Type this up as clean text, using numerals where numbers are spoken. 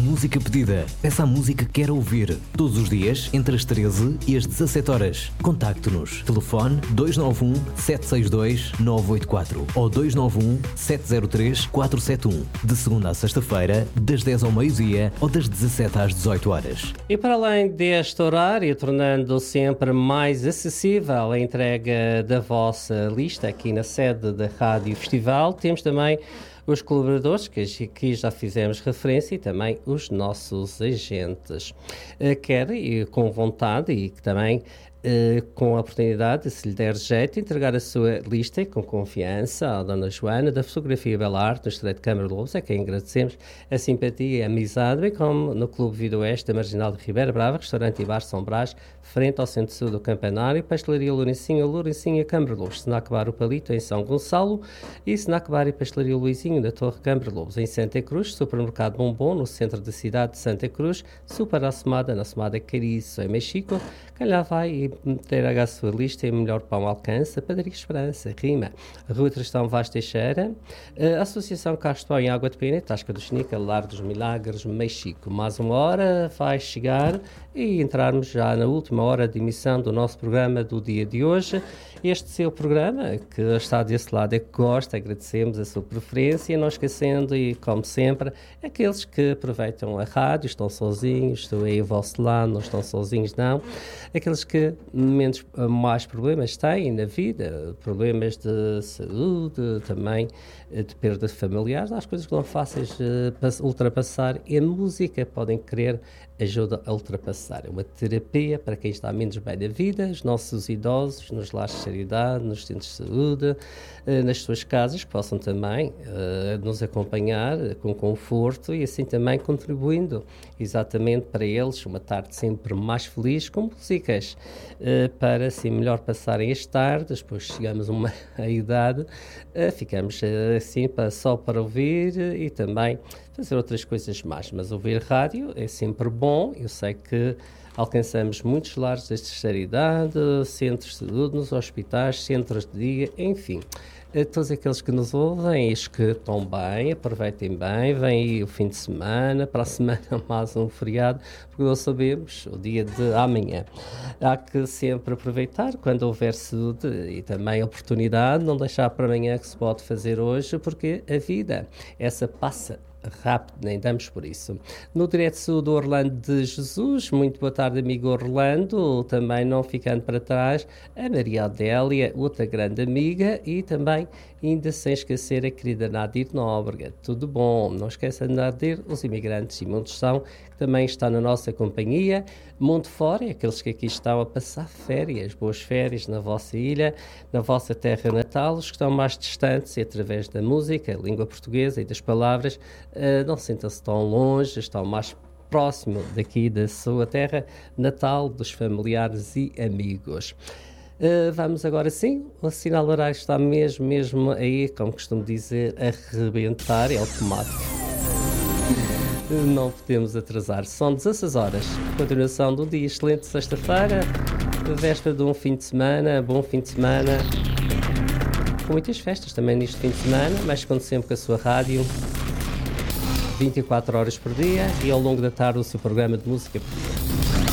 música pedida. Peça a música que quer ouvir. Todos os dias, entre as 13 e as 17 horas. Contacte-nos. Telefone 291 762 984 ou 291 703 471. De segunda a sexta-feira, das 10 ao meio-dia ou das 17 às 18 horas. E para além deste horário, tornando sempre mais acessível a entrega da vossa lista aqui na sede da Rádio Festival, temos também os colaboradores, que aqui já fizemos referência, e também os nossos agentes. Quer, e com vontade, e que também com a oportunidade, se lhe der jeito, entregar a sua lista com confiança à Dona Joana da Fotografia Bela Arte no Estreito de Câmara de Lobos, a quem agradecemos a simpatia e a amizade, bem como no Clube Vida Oeste da Marginal de Ribeira Brava, restaurante e bar São Brás, frente ao Centro-Sul do Campanário, Pastelaria Lourencinha, Câmara de Lobos, Senac Bar o Palito em São Gonçalo e Senac Bar e Pastelaria Luizinho da Torre Câmara de Lobos, em Santa Cruz, Supermercado Bombom no centro da cidade de Santa Cruz, Super Assomada, na Assomada Cariço em Mexico, quem lá vai e ter a sua lista e melhor pão alcança, Padaria Esperança, Rima, Rua Tristão Vaz Teixeira, Associação Castro em Água de Pena, Tasca do Chinica, Lar dos Milagres, Mexico. Mais uma hora vai chegar e entrarmos já na última hora de emissão do nosso programa do dia de hoje. Este seu programa, que está desse lado é que gosta, agradecemos a sua preferência, não esquecendo, e como sempre, aqueles que aproveitam a rádio, estão sozinhos, estou aí ao vosso lado, não estão sozinhos não, aqueles que mais problemas têm na vida, problemas de saúde, também de perda de familiares, as coisas que não fáceis ultrapassar, e a música podem querer ajuda a ultrapassar. É uma terapia para quem está menos bem da vida, os nossos idosos, nos lares de caridade, nos centros de saúde, nas suas casas, que possam também nos acompanhar com conforto e assim também contribuindo exatamente para eles uma tarde sempre mais feliz com músicas para assim melhor passarem as tardes. Depois chegamos a uma idade, ficamos assim só para ouvir e também fazer outras coisas mais, mas ouvir rádio é sempre bom. Eu sei que alcançamos muitos lares de terceira idade, centros de saúde, nos hospitais, centros de dia, enfim. Todos aqueles que nos ouvem, os que estão bem, aproveitem bem, vem aí o fim de semana, para a semana mais um feriado, porque não sabemos o dia de amanhã. Há que sempre aproveitar quando houver saúde e também oportunidade, não deixar para amanhã que se pode fazer hoje, porque a vida, essa passa rápido, nem damos por isso. No direto do Orlando de Jesus, muito boa tarde, amigo Orlando, também não ficando para trás, a Maria Adélia, outra grande amiga, e também, ainda sem esquecer, a querida Nadir Nóbrega. Tudo bom? Não esqueça de Nadir, os imigrantes e muitos são, que também está na nossa companhia. Mundo fora, aqueles que aqui estão a passar férias, boas férias na vossa ilha, na vossa terra natal, os que estão mais distantes e através da música, a língua portuguesa e das palavras, não sintam-se tão longe, estão mais próximo daqui da sua terra natal, dos familiares e amigos. Vamos agora sim, o sinal horário está mesmo aí, como costumo dizer, a rebentar, é automático. Não podemos atrasar. São 16 horas. Continuação de um dia excelente, sexta-feira, véspera de um fim de semana, bom fim de semana, com muitas festas também neste fim de semana, mas como sempre com a sua rádio, 24 horas por dia e ao longo da tarde o seu programa de música por dia.